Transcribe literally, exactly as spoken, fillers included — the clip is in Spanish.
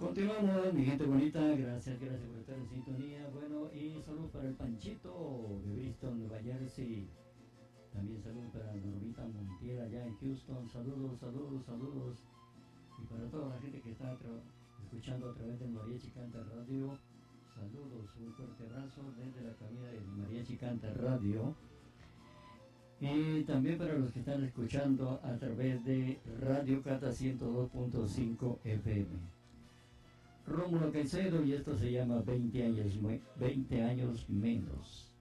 Continuamos, mi gente bonita, gracias, gracias por estar en sintonía. Bueno, y saludos para el Panchito de Bristol, Nueva Jersey. También saludos para Normita Montiel allá en Houston. Saludos, saludos, saludos. Y para toda la gente que está escuchando a través de Mariachi Canta Radio, saludos, un fuerte abrazo desde la cabina de Mariachi Canta Radio. Y también para los que están escuchando a través de Radio Cata ciento dos punto cinco F M. Rómulo Caicedo, y esto se llama veinte años, veinte años menos.